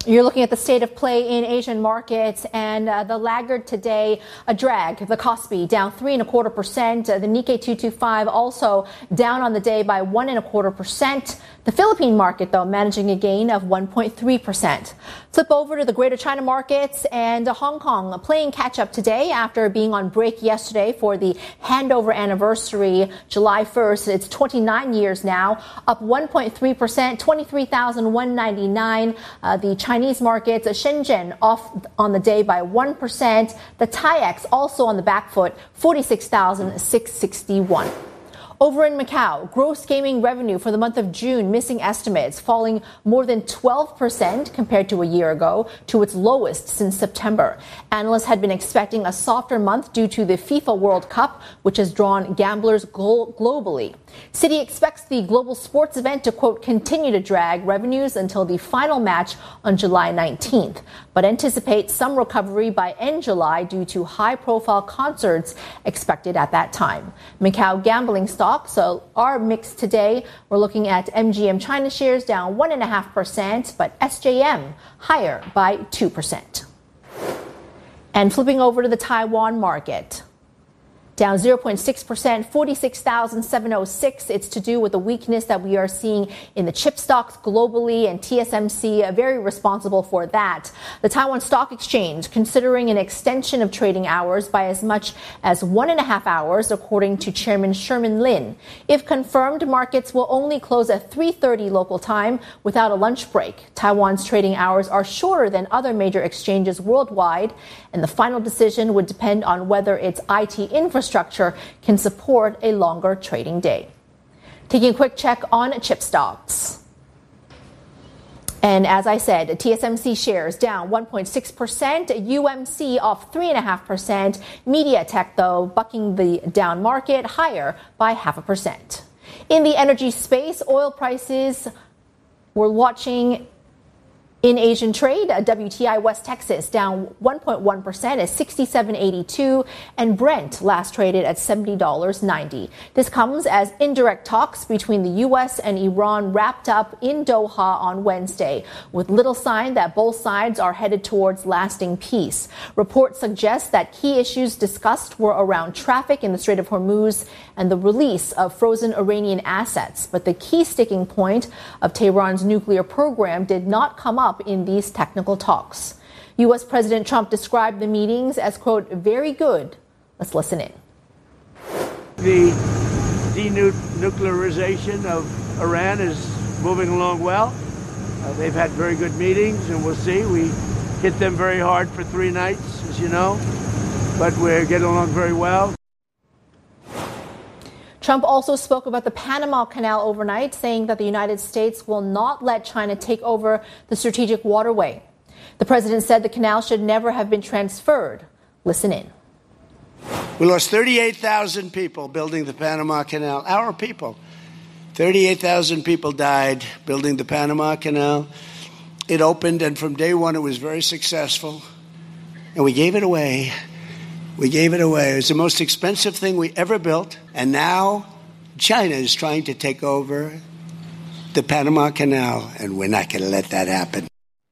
You're looking at the state of play in Asian markets, and the laggard today, a drag. The Kospi down 3.25%. The Nikkei 225 also down on the day by 1.25%. The Philippine market, though, managing a gain of 1.3%. Flip over to the Greater China markets, and Hong Kong playing catch-up today after being on break yesterday for the handover anniversary, July 1st. It's 29 years now, up 1.3%, 23,199. The Chinese markets, Shenzhen off on the day by 1%. The TAIEX also on the back foot, 46,661. Over in Macau, gross gaming revenue for the month of June missing estimates, falling more than 12% compared to a year ago, to its lowest since September. Analysts had been expecting a softer month due to the FIFA World Cup, which has drawn gamblers globally. Citi expects the global sports event to, quote, continue to drag revenues until the final match on July 19th, but anticipates some recovery by end July due to high-profile concerts expected at that time. Macau gambling stocks are mixed today. We're looking at MGM China shares down 1.5%, but SJM higher by 2%. And flipping over to the Taiwan market, down 0.6%, 46,706. It's to do with the weakness that we are seeing in the chip stocks globally, and TSMC very responsible for that. The Taiwan Stock Exchange considering an extension of trading hours by as much as 1.5 hours, according to Chairman Sherman Lin. If confirmed, markets will only close at 3:30 local time without a lunch break. Taiwan's trading hours are shorter than other major exchanges worldwide, and the final decision would depend on whether its IT infrastructure can support a longer trading day. Taking a quick check on chip stocks. And as I said, TSMC shares down 1.6%, UMC off 3.5%. MediaTek, though, bucking the down market, higher by 0.5%. In the energy space, oil prices we're watching in Asian trade, WTI West Texas down 1.1% at 67.82, and Brent last traded at $70.90. This comes as indirect talks between the U.S. and Iran wrapped up in Doha on Wednesday, with little sign that both sides are headed towards lasting peace. Reports suggest that key issues discussed were around traffic in the Strait of Hormuz and the release of frozen Iranian assets. But the key sticking point of Tehran's nuclear program did not come up in these technical talks. U.S. President Trump described the meetings as, quote, very good. Let's listen in. The denuclearization of Iran is moving along well. They've had very good meetings, and we'll see. We hit them very hard for 3 nights, as you know, but we're getting along very well. Trump also spoke about the Panama Canal overnight, saying that the United States will not let China take over the strategic waterway. The president said the canal should never have been transferred. Listen in. We lost 38,000 people building the Panama Canal. Our people. 38,000 people died building the Panama Canal. It opened, and from day one it was very successful. And we gave it away. We gave it away. It was the most expensive thing we ever built. And now China is trying to take over the Panama Canal, and we're not going to let that happen.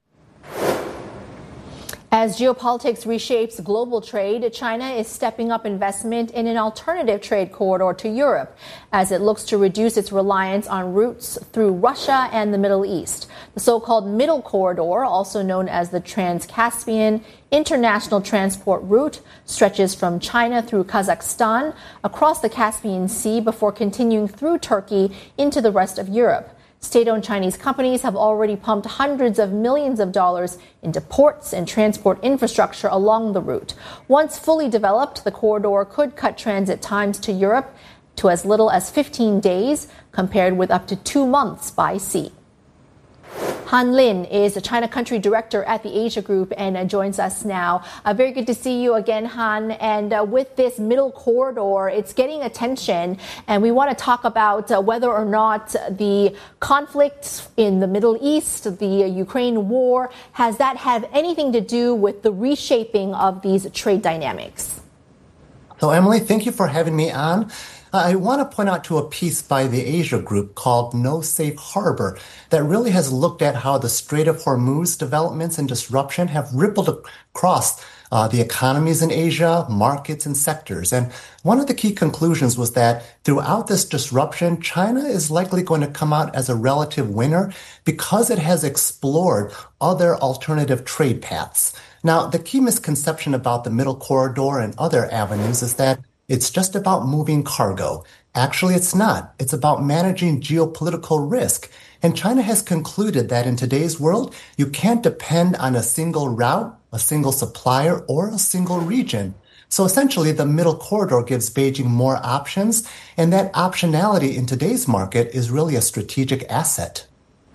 As geopolitics reshapes global trade, China is stepping up investment in an alternative trade corridor to Europe as it looks to reduce its reliance on routes through Russia and the Middle East. The so-called Middle Corridor, also known as the Trans-Caspian International Transport Route, stretches from China through Kazakhstan across the Caspian Sea before continuing through Turkey into the rest of Europe. State-owned Chinese companies have already pumped hundreds of millions of dollars into ports and transport infrastructure along the route. Once fully developed, the corridor could cut transit times to Europe to as little as 15 days, compared with up to 2 months by sea. Han Lin is the China Country Director at the Asia Group and joins us now. Very good to see you again, Han. And with this middle corridor, it's getting attention. And we want to talk about whether or not the conflict in the Middle East, the Ukraine war, has that have anything to do with the reshaping of these trade dynamics? So, Emily, thank you for having me on. I want to point out to a piece by the Asia Group called No Safe Harbor that really has looked at how the Strait of Hormuz developments and disruption have rippled across the economies in Asia, markets, and sectors. And one of the key conclusions was that throughout this disruption, China is likely going to come out as a relative winner because it has explored other alternative trade paths. Now, the key misconception about the Middle Corridor and other avenues is that it's just about moving cargo. Actually, it's not. It's about managing geopolitical risk. And China has concluded that in today's world, you can't depend on a single route, a single supplier, or a single region. So essentially, the Middle Corridor gives Beijing more options, and that optionality in today's market is really a strategic asset.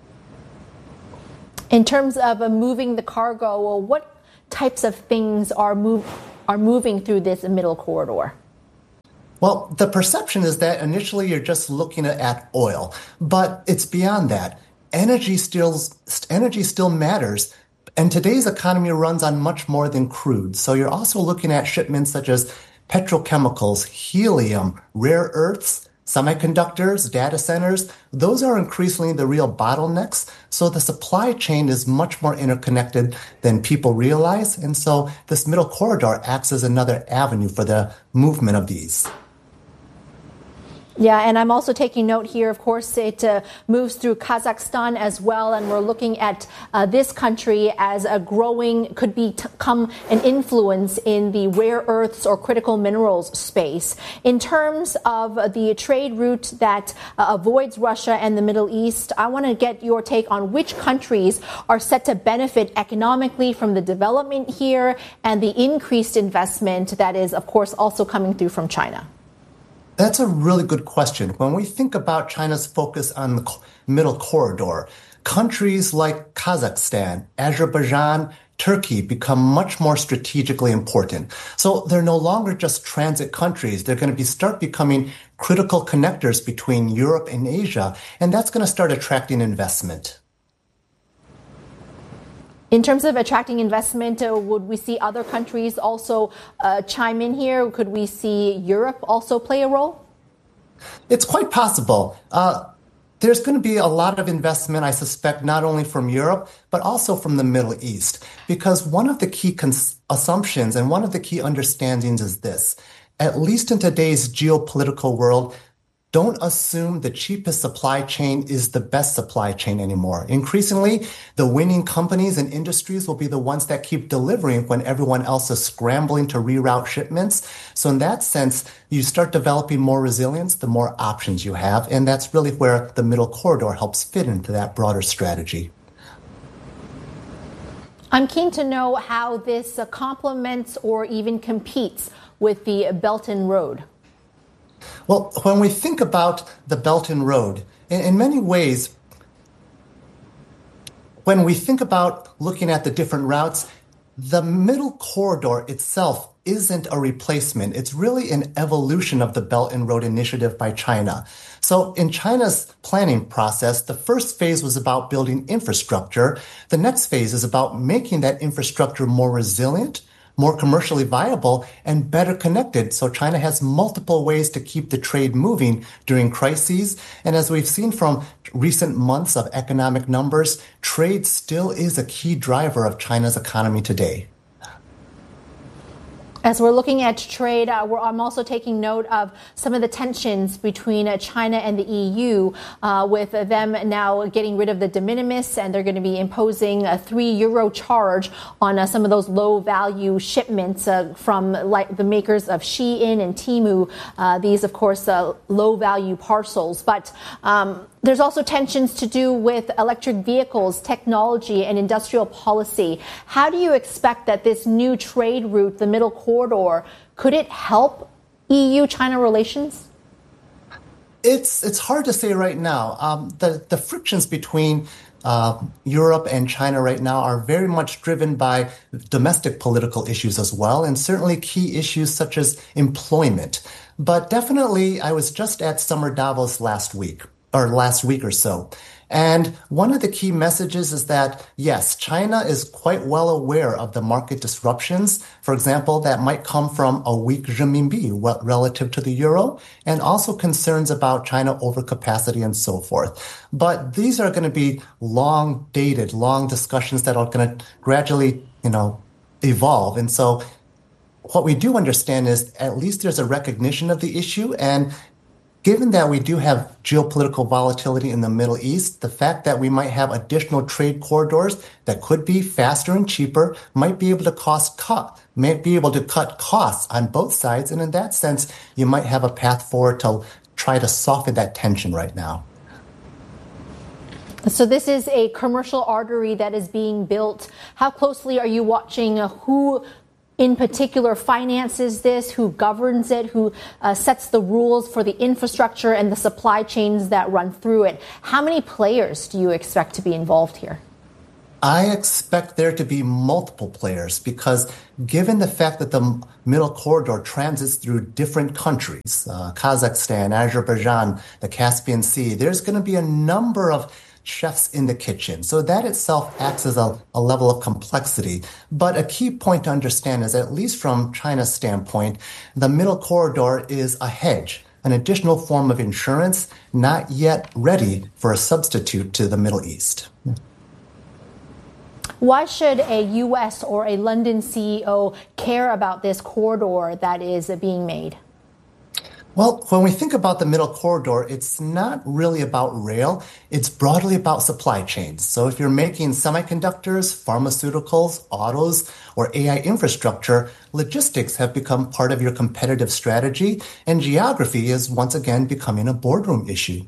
In terms of moving the cargo, what types of things are moving through this Middle Corridor? Well, the perception is that initially you're just looking at oil, but it's beyond that. Energy still matters, and today's economy runs on much more than crude. So you're also looking at shipments such as petrochemicals, helium, rare earths, semiconductors, data centers. Those are increasingly the real bottlenecks. So the supply chain is much more interconnected than people realize. And so this Middle Corridor acts as another avenue for the movement of these. Yeah, and I'm also taking note here, of course, it moves through Kazakhstan as well, and we're looking at this country as a growing, could become an influence in the rare earths or critical minerals space. In terms of the trade route that avoids Russia and the Middle East, I want to get your take on which countries are set to benefit economically from the development here and the increased investment that is, of course, also coming through from China. That's a really good question. When we think about China's focus on the Middle Corridor, countries like Kazakhstan, Azerbaijan, Turkey become much more strategically important. So they're no longer just transit countries. They're going to start becoming critical connectors between Europe and Asia, and that's going to start attracting investment. In terms of attracting investment, would we see other countries also chime in here? Could we see Europe also play a role? It's quite possible. There's going to be a lot of investment, I suspect, not only from Europe, but also from the Middle East. Because one of the key assumptions and one of the key understandings is this. At least in today's geopolitical world, don't assume the cheapest supply chain is the best supply chain anymore. Increasingly, the winning companies and industries will be the ones that keep delivering when everyone else is scrambling to reroute shipments. So in that sense, you start developing more resilience, the more options you have. And that's really where the Middle Corridor helps fit into that broader strategy. I'm keen to know how this complements or even competes with the Belt and Road. Well, when we think about the Belt and Road, in many ways, when we think about looking at the different routes, the Middle Corridor itself isn't a replacement. It's really an evolution of the Belt and Road Initiative by China. So in China's planning process, the first phase was about building infrastructure. The next phase is about making that infrastructure more resilient, more commercially viable, and better connected. So China has multiple ways to keep the trade moving during crises. And as we've seen from recent months of economic numbers, trade still is a key driver of China's economy today. As we're looking at trade, I'm also taking note of some of the tensions between China and the EU, with them now getting rid of the de minimis, and they're going to be imposing a €3 charge on some of those low-value shipments from like the makers of Shein and Temu. These, of course, low-value parcels. But there's also tensions to do with electric vehicles, technology, and industrial policy. How do you expect that this new trade route, the Middle Corridor, could it help EU-China relations? It's hard to say right now. The frictions between Europe and China right now are very much driven by domestic political issues as well, and certainly key issues such as employment. But definitely, I was just at Summer Davos last week or so. And one of the key messages is that, yes, China is quite well aware of the market disruptions, for example, that might come from a weak renminbi relative to the euro, and also concerns about China overcapacity and so forth. But these are going to be long dated, long discussions that are going to gradually, evolve. And so what we do understand is at least there's a recognition of the issue. And given that we do have geopolitical volatility in the Middle East, the fact that we might have additional trade corridors that could be faster and cheaper might be able to cut costs on both sides. And in that sense, you might have a path forward to try to soften that tension right now. So this is a commercial artery that is being built. How closely are you watching who in particular finances this, who governs it, who sets the rules for the infrastructure and the supply chains that run through it? How many players do you expect to be involved here? I expect there to be multiple players because given the fact that the Middle Corridor transits through different countries, Kazakhstan, Azerbaijan, the Caspian Sea, there's going to be a number of chefs in the kitchen. So that itself acts as a level of complexity. But a key point to understand is, at least from China's standpoint, the Middle Corridor is a hedge, an additional form of insurance, not yet ready for a substitute to the Middle East. Why should a U.S. or a London CEO care about this corridor that is being made? Well, when we think about the Middle Corridor, it's not really about rail. It's broadly about supply chains. So if you're making semiconductors, pharmaceuticals, autos, or AI infrastructure, logistics have become part of your competitive strategy, and geography is once again becoming a boardroom issue.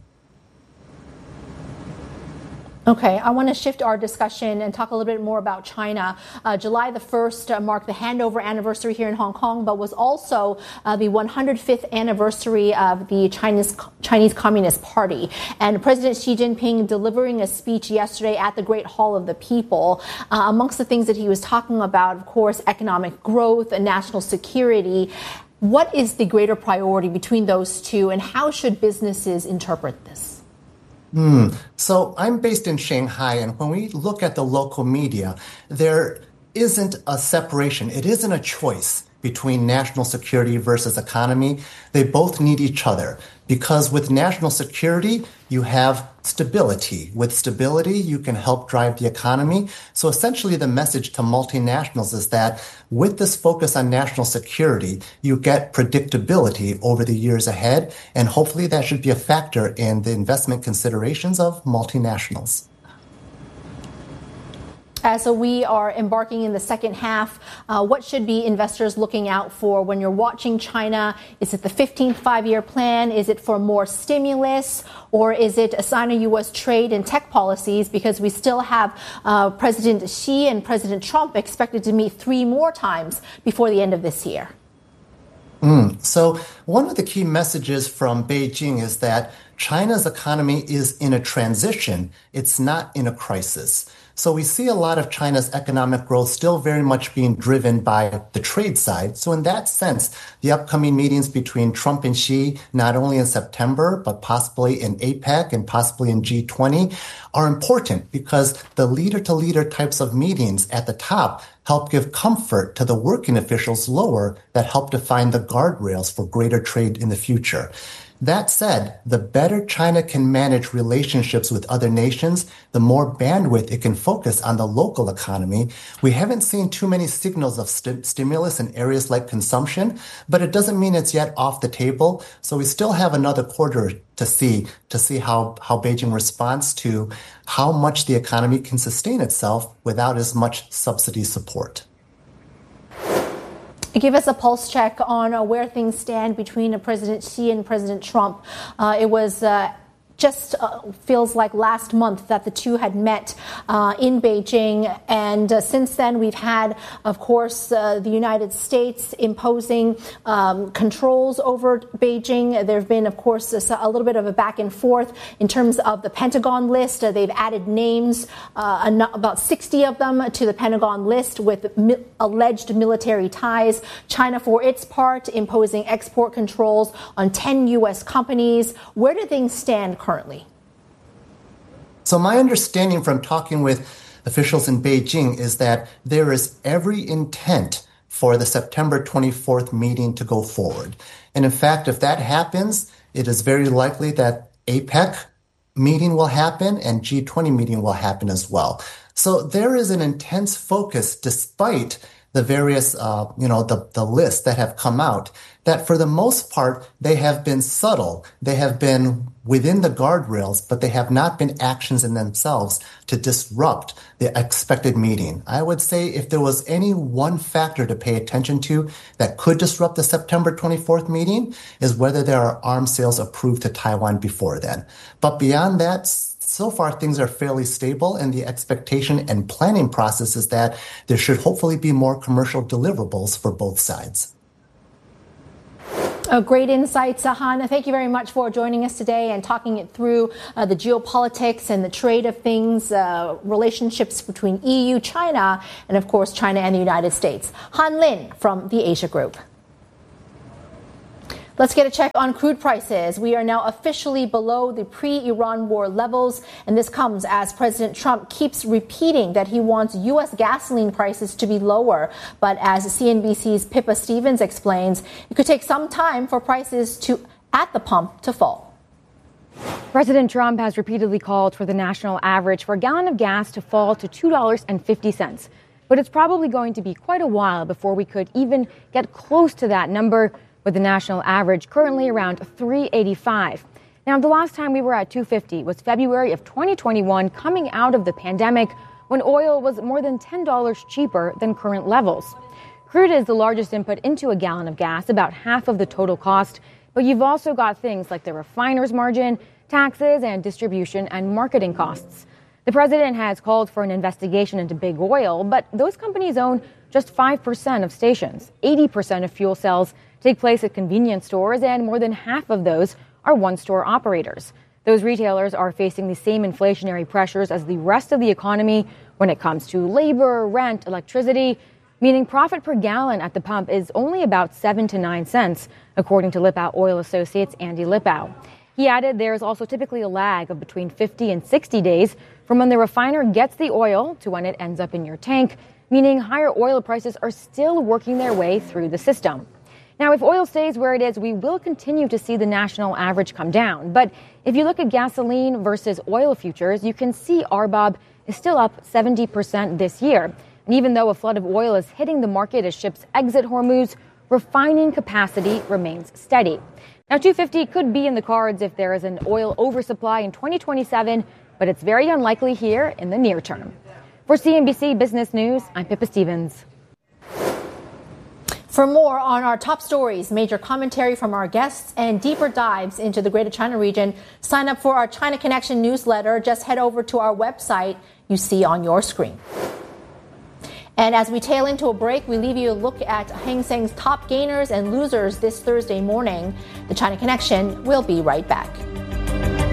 Okay, I want to shift our discussion and talk a little bit more about China. July the 1st marked the handover anniversary here in Hong Kong, but was also the 105th anniversary of the Chinese Communist Party. And President Xi Jinping delivering a speech yesterday at the Great Hall of the People. Amongst the things that he was talking about, of course, economic growth and national security. What is the greater priority between those two, and how should businesses interpret this? So I'm based in Shanghai, and when we look at the local media, there isn't a separation. It isn't a choice between national security versus economy. They both need each other because with national security, you have stability. With stability, you can help drive the economy. So essentially the message to multinationals is that with this focus on national security, you get predictability over the years ahead. And hopefully that should be a factor in the investment considerations of multinationals. So we are embarking in the second half. What should be investors looking out for when you're watching China? Is it the 15th five-year plan? Is it for more stimulus? Or is it a sign of U.S. trade and tech policies? Because we still have President Xi and President Trump expected to meet 3 more times before the end of this year. So one of the key messages from Beijing is that China's economy is in a transition. It's not in a crisis. So we see a lot of China's economic growth still very much being driven by the trade side. So in that sense, the upcoming meetings between Trump and Xi, not only in September, but possibly in APEC and possibly in G20, are important because the leader-to-leader types of meetings at the top help give comfort to the working officials lower that help define the guardrails for greater trade in the future. That said, the better China can manage relationships with other nations, the more bandwidth it can focus on the local economy. We haven't seen too many signals of stimulus in areas like consumption, but it doesn't mean it's yet off the table. So we still have another quarter to see how Beijing responds to how much the economy can sustain itself without as much subsidy support. Give us a pulse check on where things stand between President Xi and President Trump. It was just feels like last month that the two had met in Beijing. And since then, we've had, of course, the United States imposing controls over Beijing. There have been, of course, a little bit of a back and forth in terms of the Pentagon list. They've added names, about 60 of them, to the Pentagon list with alleged military ties. China, for its part, imposing export controls on 10 U.S. companies. Where do things stand currently? So my understanding from talking with officials in Beijing is that there is every intent for the September 24th meeting to go forward. And in fact, if that happens, it is very likely that APEC meeting will happen and G20 meeting will happen as well. So there is an intense focus, despite the various, the lists that have come out, that for the most part, they have been subtle. They have been within the guardrails, but they have not been actions in themselves to disrupt the expected meeting. I would say if there was any one factor to pay attention to that could disrupt the September 24th meeting is whether there are arms sales approved to Taiwan before then. But beyond that, so far, things are fairly stable, and the expectation and planning process is that there should hopefully be more commercial deliverables for both sides. Great insights, Han. Thank you very much for joining us today and talking it through the geopolitics and the trade of things, relationships between EU, China, and of course, China and the United States. Han Lin from the Asia Group. Let's get a check on crude prices. We are now officially below the pre-Iran war levels, and this comes as President Trump keeps repeating that he wants U.S. gasoline prices to be lower. But as CNBC's Pippa Stevens explains, it could take some time for prices at the pump to fall. President Trump has repeatedly called for the national average for a gallon of gas to fall to $2.50. But it's probably going to be quite a while before we could even get close to that number, with the national average currently around $3.85. Now, the last time we were at $2.50 was February of 2021, coming out of the pandemic, when oil was more than $10 cheaper than current levels. Crude is the largest input into a gallon of gas, about half of the total cost, but you've also got things like the refiner's margin, taxes, and distribution and marketing costs. The president has called for an investigation into big oil, but those companies own just 5% of stations. 80% of fuel cells take place at convenience stores, and more than half of those are one-store operators. Those retailers are facing the same inflationary pressures as the rest of the economy when it comes to labor, rent, electricity, meaning profit per gallon at the pump is only about 7 to 9 cents, according to Lippow Oil Associates' Andy Lippow. He added there is also typically a lag of between 50 and 60 days from when the refiner gets the oil to when it ends up in your tank, meaning higher oil prices are still working their way through the system. Now, if oil stays where it is, we will continue to see the national average come down. But if you look at gasoline versus oil futures, you can see RBOB is still up 70% this year. And even though a flood of oil is hitting the market as ships exit Hormuz, refining capacity remains steady. Now, $2.50 could be in the cards if there is an oil oversupply in 2027, but it's very unlikely here in the near term. For CNBC Business News, I'm Pippa Stevens. For more on our top stories, major commentary from our guests, and deeper dives into the Greater China region, sign up for our China Connection newsletter. Just head over to our website you see on your screen. And as we tail into a break, we leave you a look at Hang Seng's top gainers and losers this Thursday morning. The China Connection will be right back.